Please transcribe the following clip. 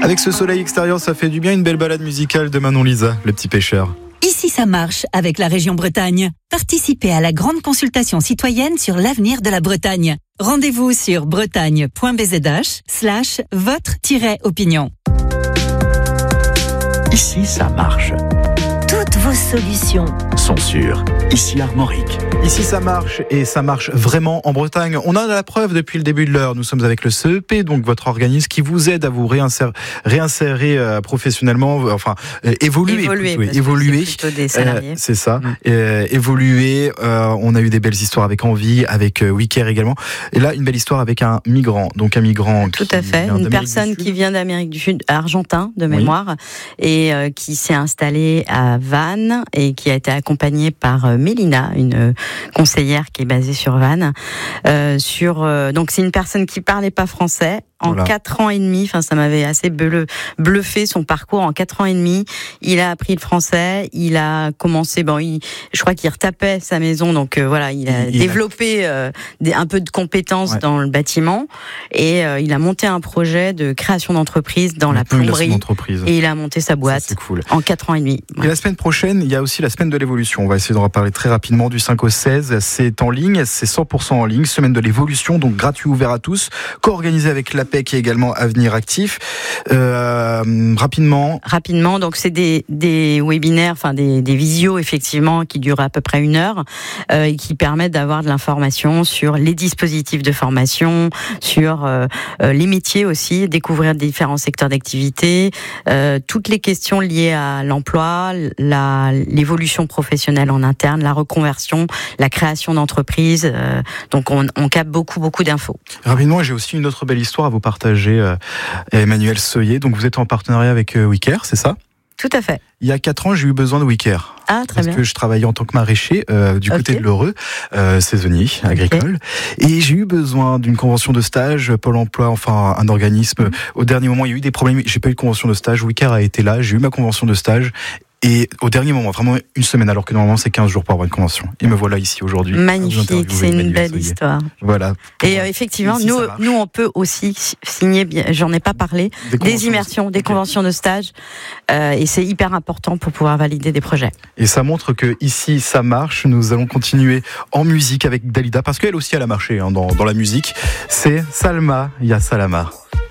Avec ce soleil extérieur, ça fait du bien, une belle balade musicale de Manon Lisa, le petit pêcheur. Ici ça marche avec la région Bretagne. Participez à la grande consultation citoyenne sur l'avenir de la Bretagne. Rendez-vous sur bretagne.bzh/votre-opinion. Ici ça marche. Toutes vos solutions Sont sûres. Ici Armorique. Ici ça marche, et ça marche vraiment en Bretagne. On a la preuve depuis le début de l'heure. Nous sommes avec le CEP, donc votre organisme qui vous aide à vous réinsérer professionnellement, enfin évoluer. Plutôt des salariés. C'est ça. Évoluer. On a eu des belles histoires avec Envie, avec WeCare également. Et là, une belle histoire avec un migrant. Donc un migrant. Tout à fait. Une personne qui vient d'Amérique du Sud, argentin de mémoire, et qui s'est installée à Vannes et qui a été accompagnée par Mélina, une conseillère qui est basée sur Vannes. Donc c'est une personne qui parlait pas français. En 4 ans et demi, enfin ça m'avait assez bluffé son parcours. En 4 ans et demi, il a appris le français. Il a commencé, je crois qu'il retapait sa maison, donc il a développé un peu de compétences dans le bâtiment, et il a monté un projet de création d'entreprise dans la plomberie. Et il a monté sa boîte. Ça, c'est cool. En 4 ans et demi. Et la semaine prochaine, il y a aussi la semaine de l'évolution. On va essayer d'en reparler très rapidement du 5 au 16. C'est en ligne, c'est 100% en ligne. Semaine de l'évolution, donc gratuit, ouvert à tous, co-organisé avec l'APEC et également Avenir Actif. Rapidement, donc c'est des webinaires, enfin des visios effectivement qui durent à peu près 1 heure, et qui permettent d'avoir de l'information sur les dispositifs de formation, sur les métiers aussi, découvrir différents secteurs d'activité, toutes les questions liées à l'emploi, l'évolution professionnelle en interne, la reconversion, la création d'entreprises. Donc on capte beaucoup d'infos. Rapidement, j'ai aussi une autre belle histoire à vous partager, Emmanuel Soyer. Donc vous êtes en partenariat avec WeCare, c'est ça ? Tout à fait. Il y a 4 ans, j'ai eu besoin de WeCare. Ah, très bien. Parce que je travaillais en tant que maraîcher du côté de l'Heureux, saisonnier, agricole. Et j'ai eu besoin d'une convention de stage, Pôle emploi, enfin un organisme. Au dernier moment, il y a eu des problèmes. J'ai pas eu de convention de stage. WeCare a été là. J'ai eu ma convention de stage. Et au dernier moment, vraiment 1 semaine, alors que normalement c'est 15 jours pour avoir une convention. Et me voilà ici aujourd'hui. Magnifique, c'est une belle histoire. Voilà. Et effectivement, nous on peut aussi signer, j'en ai pas parlé, des immersions, des conventions de stage. Et c'est hyper important pour pouvoir valider des projets. Et ça montre que ici ça marche. Nous allons continuer en musique avec Dalida, parce qu'elle aussi elle a marché dans la musique. C'est Salma Ya Salama.